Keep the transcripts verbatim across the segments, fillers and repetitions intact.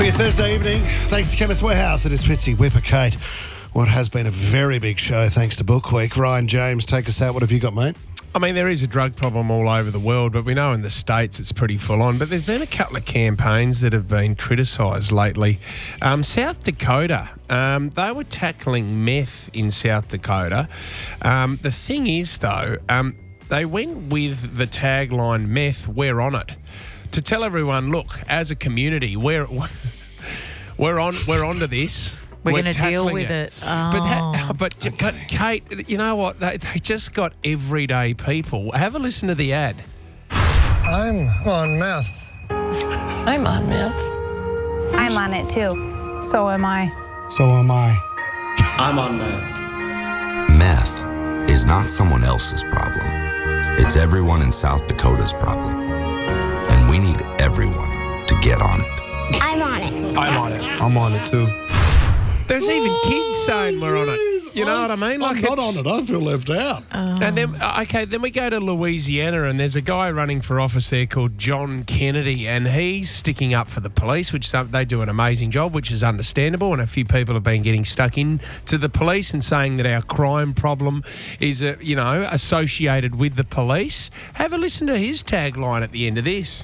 For your Thursday evening, thanks to Chemist Warehouse, it is Fitzy, Whipper, Kate. What has been a very big show thanks to Book Week. Ryan James, take us out. What have you got, mate? I mean, there is a drug problem all over the world, but we know in the States it's pretty full on. But there's been a couple of campaigns that have been criticised lately. Um, South Dakota, um, they were tackling meth in South Dakota. Um, the thing is, though, um, they went with the tagline, meth, we're on it. To tell everyone, look, as a community, we're, we're, on, we're onto this. We're, We're going to deal with it. it. Oh. But, that, but, okay. but Kate, you know what? They, they just got everyday people. Have a listen to the ad. I'm on meth. I'm on meth. I'm on it too. So am I. So am I. I'm on meth. Meth is not someone else's problem. It's everyone in South Dakota's problem. And we need everyone to get on it. I'm on it. I'm on it. I'm on it too. There's even kids saying we're on it. You know I'm, what I mean? I'm Like not on it. I feel left out. And then, okay, then we go to Louisiana, and there's a guy running for office there called John Kennedy, and he's sticking up for the police, which they do an amazing job, which is understandable. And a few people have been getting stuck in to the police and saying that our crime problem is, uh, you know, associated with the police. Have a listen to his tagline at the end of this.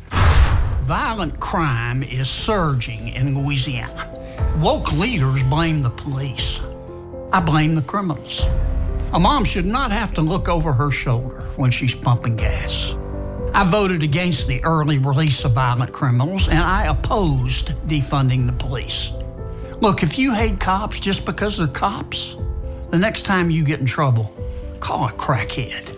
Violent crime is surging in Louisiana. Woke leaders blame the police. I blame the criminals. A mom should not have to look over her shoulder when she's pumping gas. I voted against the early release of violent criminals, and I opposed defunding the police. Look, if you hate cops just because they're cops, the next time you get in trouble, call a crackhead.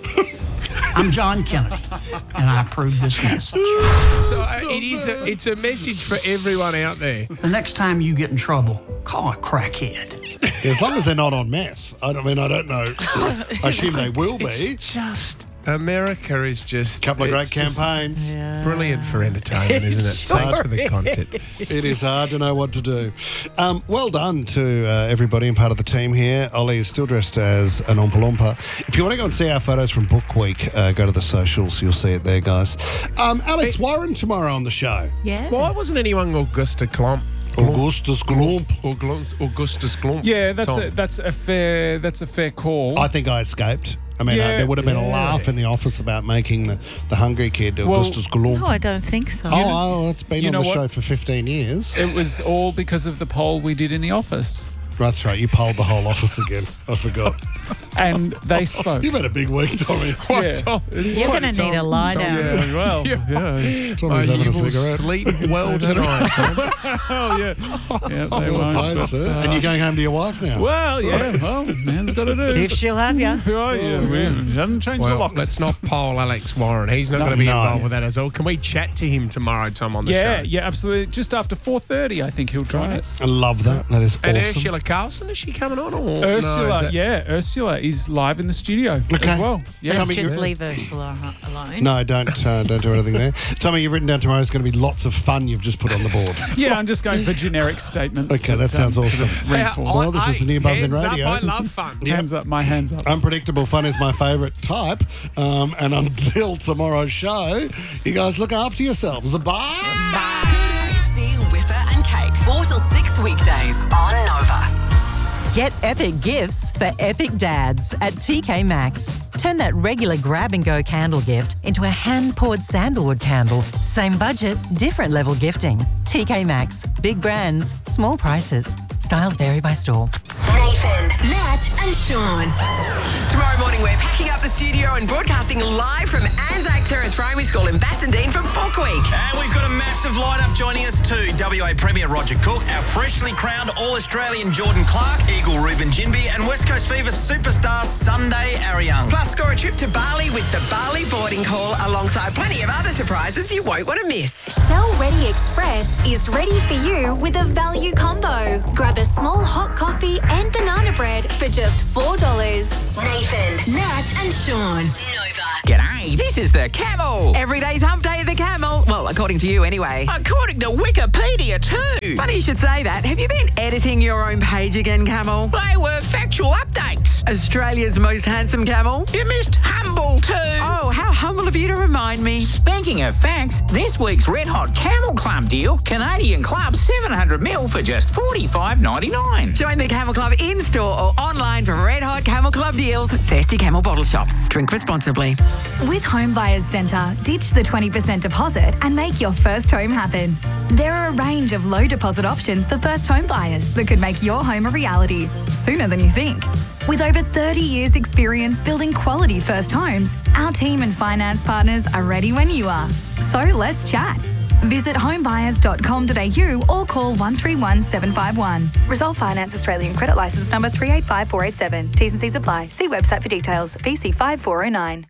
I'm John Kennedy, and I approve this message. So uh, it is a, it's a message for everyone out there. The next time you get in trouble, call a crackhead. As long as they're not on meth. I don't- I mean, I don't know. I assume they will be. It's just, America is just... A couple of great it's just campaigns. Brilliant for entertainment, isn't it? Sure Thanks for the content. It is hard to know what to do. Um, well done to uh, everybody and part of the team here. Ollie is still dressed as an Oompa Loompa. If you want to go and see our photos from Book Week, uh, go to the socials. You'll see it there, guys. Um, Alex Warren tomorrow on the show. Yeah. Why wasn't anyone Augusta Klump? Augustus Glump. August- Augustus Glump. Yeah, that's Tom. a, that's a fair that's a fair call. I think I escaped. I mean, uh, Yeah, there would have been a yeah. laugh in the office about making the, the hungry kid Augustus Glump. No, I don't think so. Oh, well, it's been you on know the what? show for fifteen years. It was all because of the poll we did in the office, That's right. You polled the whole office again. I forgot. and they spoke. You've had a big week, Tommy. Yeah. Tom? It's You're quite going to need a lie down. Yeah, well, yeah. Tommy's Oh, having you a will cigarette. sleep well tonight, Tom. Oh, yeah. Yeah, they Well won't. played, but, sir. uh, And you're going home to your wife now. well, yeah, well, man's got to do. If she'll have you. Oh, yeah, we haven't changed the Well, locks. let's not poll Alex Warren. He's not No. going to be No. involved with that as well. Can we chat to him tomorrow, Tom, on the Yeah, show? yeah, absolutely. Just after four thirty, I think he'll join us. I love that. That is And awesome. Ursula Carlson, is she coming on? Or no, Ursula, is that- yeah, Ursula is live in the studio Okay. as well. Yeah. Let's Tommy, just you- leave Ursula alone. No, don't uh, don't do anything there. Tommy, you've written down tomorrow is going to be lots of fun you've just put on the board. Yeah, I'm just going for generic statements. Okay, that sounds um, awesome. sort of reinforce. Well, this is the new Buzz in hands Radio. Up, I love fun. Yep. Hands up, my hands up. Unpredictable fun is my favourite type. Um, and until tomorrow's show, you guys look after yourselves. Bye. Fitzy, Whipper and Kate. four till six weekdays on Nova. Get epic gifts for epic dads at T K Maxx. Turn that regular grab-and-go candle gift into a hand-poured sandalwood candle. Same budget, different level gifting. T K Maxx. Big brands, small prices. Styles vary by store. Nathan, Nat and Sean. Tomorrow morning we're packing up the studio and broadcasting live from Anzac Terrace Primary School in Bassendean for Book Week. And we've got a massive lineup joining us too. W A Premier Roger Cook, our freshly crowned All-Australian Jordan Clark, Eagle Ruben Jinby, and West Coast Fever superstar Sunday Ariang. Plus score a trip to Bali with the Bali boarding call alongside plenty of other surprises you won't want to miss. Shell Ready Express is ready for you with a value combo. Grab a small hot coffee and banana bread for just four dollars. Nathan, Nat and Sean. Nova. G'day. Hey, this is the Camel. Every day's hump day at the Camel. Well, according to you anyway. According to Wikipedia too. Funny you should say that. Have you been editing your own page again, Camel? They were factual updates. Australia's most handsome camel? You missed humble too. Oh, how humble of you to remind me. Speaking of facts, this week's Red Hot Camel Club deal, Canadian Club seven hundred mil for just forty-five ninety-nine. Join the Camel Club in-store or online for Red Hot Camel Club deals. Thirsty Camel bottle shops. Drink responsibly. With Home Buyers Centre, ditch the twenty percent deposit and make your first home happen. There are a range of low deposit options for first home buyers that could make your home a reality sooner than you think. With over thirty years experience building quality first homes, our team and finance partners are ready when you are. So let's chat. Visit homebuyers dot com dot a u or call one three one seven five one. Resolve Finance Australian Credit Licence number three eight five four eight seven. T's and C's apply. See website for details. V C five four oh nine.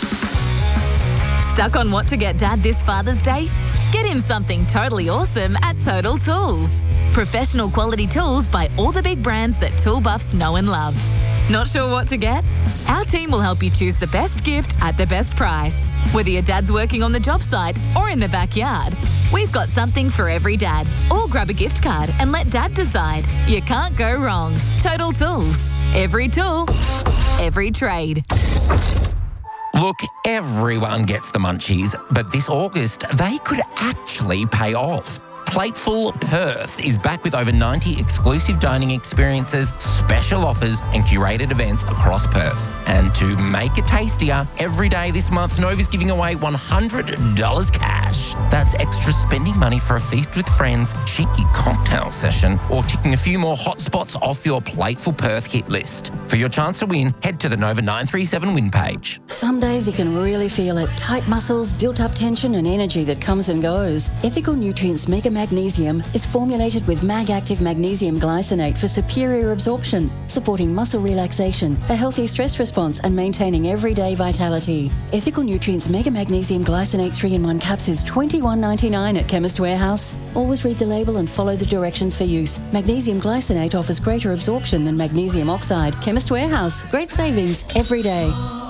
Stuck on what to get Dad this Father's Day? Get him something totally awesome at Total Tools. Professional quality tools by all the big brands that tool buffs know and love. Not sure what to get? Our team will help you choose the best gift at the best price. Whether your dad's working on the job site or in the backyard, we've got something for every dad. Or grab a gift card and let Dad decide. You can't go wrong. Total Tools. Every tool, every trade. Look, everyone gets the munchies, but this August, they could actually pay off. Plateful Perth is back with over ninety exclusive dining experiences, special offers and curated events across Perth. And to make it tastier, every day this month, Nova's giving away one hundred dollars cash. That's extra spending money for a feast with friends, cheeky cocktail session, or ticking a few more hot spots off your Plateful Perth hit list. For your chance to win, head to the Nova nine three seven win page. Some days you can really feel it. Tight muscles, built-up tension and energy that comes and goes. Ethical Nutrients Mega Magnesium is formulated with Mag-Active Magnesium Glycinate for superior absorption, supporting muscle relaxation, a healthy stress response and maintaining everyday vitality. Ethical Nutrients Mega Magnesium Glycinate three in one caps is twenty-one ninety-nine at Chemist Warehouse. Always read the label and follow the directions for use. Magnesium Glycinate offers greater absorption than magnesium oxide. Chemist Warehouse. Great savings every day.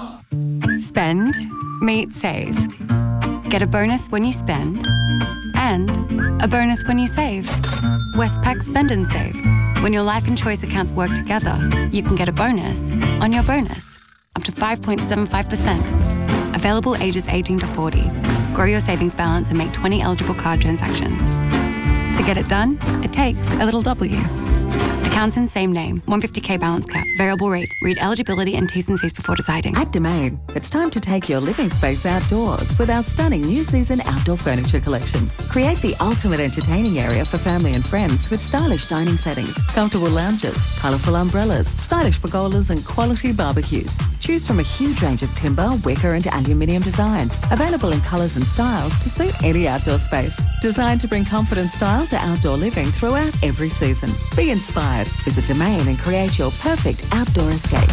Spend, meet, save. Get a bonus when you spend and a bonus when you save. Westpac Spend and Save. When your life and choice accounts work together, you can get a bonus on your bonus, up to five point seven five percent. Available ages eighteen to forty. Grow your savings balance and make twenty eligible card transactions. To get it done, it takes a little W. Accounts in same name, one hundred fifty k balance cap, variable rate. Read eligibility and T's and C's before deciding. At Domain, it's time to take your living space outdoors with our stunning new season outdoor furniture collection. Create the ultimate entertaining area for family and friends with stylish dining settings, comfortable lounges, colourful umbrellas, stylish pergolas and quality barbecues. Choose from a huge range of timber, wicker and aluminium designs, available in colours and styles to suit any outdoor space. Designed to bring comfort and style to outdoor living throughout every season. Be inspired. Visit Domain and create your perfect outdoor escape.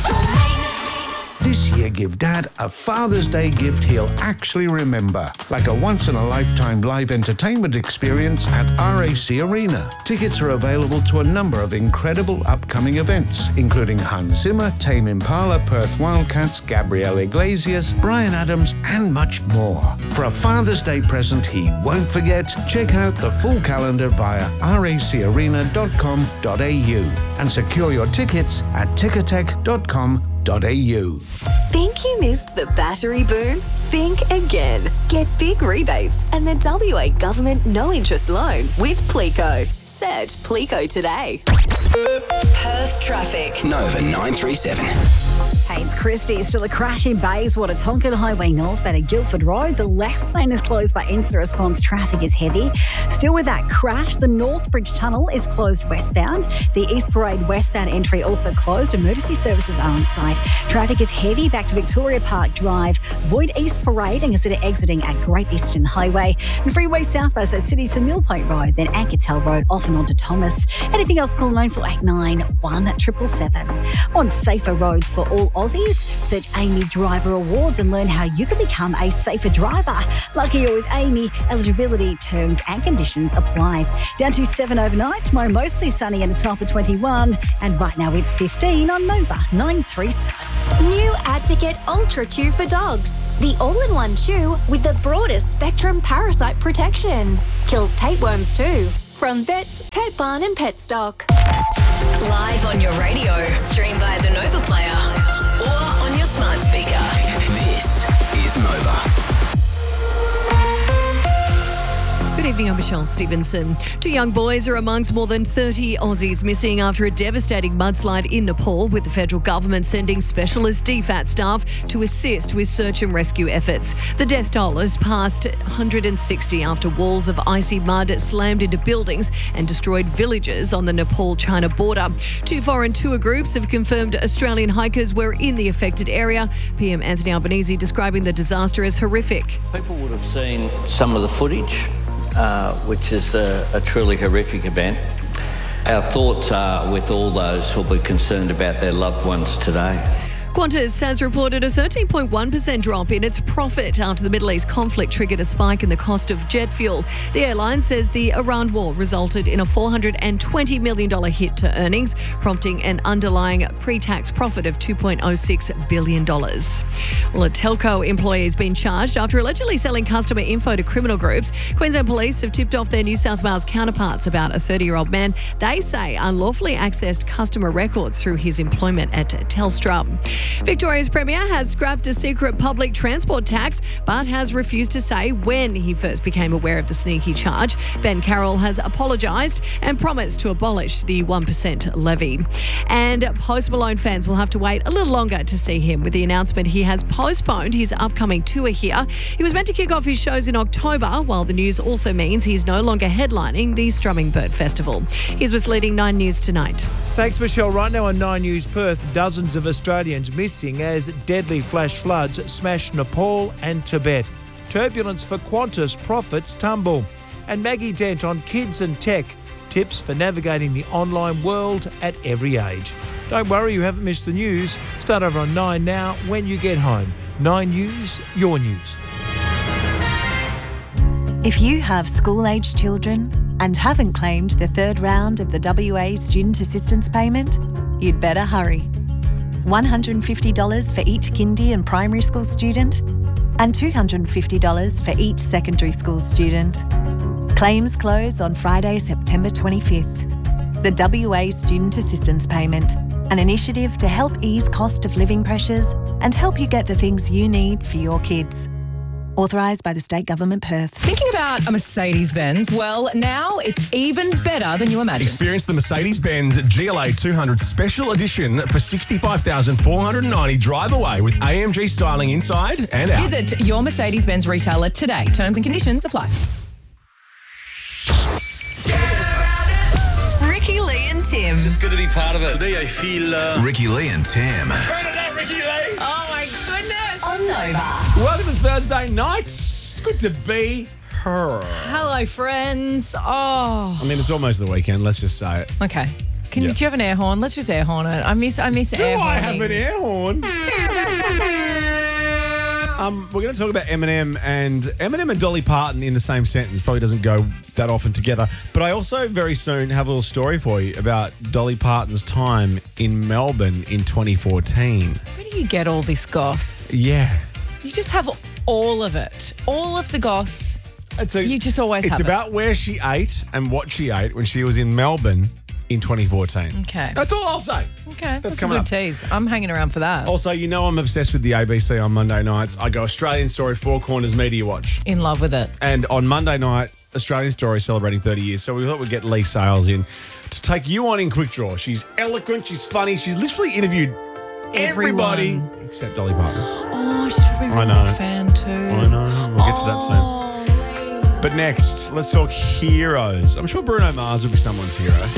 This year, give Dad a Father's Day gift he'll actually remember, like a once-in-a-lifetime live entertainment experience at R A C Arena. Tickets are available to a number of incredible upcoming events, including Hans Zimmer, Tame Impala, Perth Wildcats, Gabrielle Iglesias, Bryan Adams, and much more. For a Father's Day present he won't forget, check out the full calendar via r a c arena dot com dot a u and secure your tickets at ticketek dot com dot a u. Think you missed the battery boom? Think again. Get big rebates and the W A government no-interest loan with Pleco. Search Pleco today. Perth traffic. Nova nine three seven. Hey, it's Christy. Still a crash in Bayswater, Tonkin Highway northbound at Guildford Road. The left lane is closed by incident response. Traffic is heavy. Still with that crash, the North Bridge Tunnel is closed westbound. The East Parade westbound entry also closed. Emergency services are on site. Traffic is heavy back to Victoria Park Drive. Void East Parade and consider exiting at Great Eastern Highway. And freeway southbound, so City to Mill Point Road, then Anketel Road off and on to Thomas. Anything else, call nine four eight nine, one seven seven seven. On safer roads for all Aussies, search Amy Driver Awards and learn how you can become a safer driver. Lucky you're with Amy. Eligibility, terms and conditions apply. Down to seven overnight. Tomorrow mostly sunny and it's top of twenty-one. And right now it's fifteen on Nova nine three seven. New Advocate Ultra Chew for dogs. The all-in-one chew with the broadest spectrum parasite protection. Kills tapeworms too. From Vets, Pet Barn and Pet Stock. Live on your radio, stream via the Nova Player or on your smart speaker. This is Nova. Good evening, I'm Michelle Stevenson. Two young boys are amongst more than thirty Aussies missing after a devastating mudslide in Nepal, with the federal government sending specialist D FAT staff to assist with search and rescue efforts. The death toll has passed one hundred sixty after walls of icy mud slammed into buildings and destroyed villages on the Nepal-China border. Two foreign tour groups have confirmed Australian hikers were in the affected area. P M Anthony Albanese describing the disaster as horrific. People would have seen some of the footage, Uh, which is a, a truly horrific event. Our thoughts are with all those who will be concerned about their loved ones today. Qantas has reported a thirteen point one percent drop in its profit after the Middle East conflict triggered a spike in the cost of jet fuel. The airline says the Iran war resulted in a four hundred twenty million dollars hit to earnings, prompting an underlying pre-tax profit of two point oh six billion dollars. Well, a telco employee has been charged after allegedly selling customer info to criminal groups. Queensland Police have tipped off their New South Wales counterparts about a thirty-year-old man they say unlawfully accessed customer records through his employment at Telstra. Victoria's Premier has scrapped a secret public transport tax, but has refused to say when he first became aware of the sneaky charge. Ben Carroll has apologised and promised to abolish the one percent levy. And Post Malone fans will have to wait a little longer to see him, with the announcement he has postponed his upcoming tour here. He was meant to kick off his shows in October, while the news also means he's no longer headlining the Strumming Bird Festival. Here's what's leading Nine News tonight. Thanks, Michelle. Right now on Nine News Perth, dozens of Australians missing as deadly flash floods smash Nepal and Tibet. Turbulence for Qantas, profits tumble. And Maggie Dent on kids and tech, tips for navigating the online world at every age. Don't worry, you haven't missed the news. Start over on Nine now when you get home. Nine News, your news. If you have school-aged children and haven't claimed the third round of the W A Student Assistance Payment, you'd better hurry. one hundred fifty dollars for each kindy and primary school student and two hundred fifty dollars for each secondary school student. Claims close on Friday, September twenty-fifth. The W A Student Assistance Payment, an initiative to help ease cost of living pressures and help you get the things you need for your kids. Authorised by the State Government Perth. Thinking about a Mercedes-Benz? Well, now it's even better than you imagined. Experience the Mercedes-Benz G L A two hundred Special Edition for sixty-five thousand four hundred ninety dollars drive away with A M G styling inside and out. Visit your Mercedes-Benz retailer today. Terms and conditions apply. Ricky Lee and Tim. It's just good to be part of it. Today I feel... Uh... Ricky Lee and Tim. Turn it up, Ricky Lee. Oh my goodness. On Nova. Welcome to Thursday night. It's good to be her. Hello, friends. Oh. I mean, it's almost the weekend. Let's just say it. Okay. Can Yeah. you, do you have an air horn? Let's just air horn it. I miss I miss Do air I horning. have an air horn? Um, we're going to talk about Eminem and Eminem and Dolly Parton in the same sentence. Probably doesn't go that often together. But I also very soon have a little story for you about Dolly Parton's time in Melbourne in twenty fourteen. Where do you get all this goss? Yeah. You just have all of it. All of the goss. It's a, you just always It's have about where she ate and what she ate when she was in Melbourne in twenty fourteen. it. Okay. That's all I'll say. Okay. That's, a coming good up. tease. I'm hanging around for that. Also, you know I'm obsessed with the A B C on Monday nights. I go Australian Story, Four Corners Media Watch. In love with it. And on Monday night, Australian Story celebrating thirty years. So we thought we'd get Lee Sales in to take you on in quick draw. She's eloquent, she's funny, she's literally interviewed everybody Everyone. except Dolly Parton. Oh, she's probably I a know. big fan too. I know. We'll get to that soon. But next, let's talk heroes. I'm sure Bruno Mars will be someone's hero.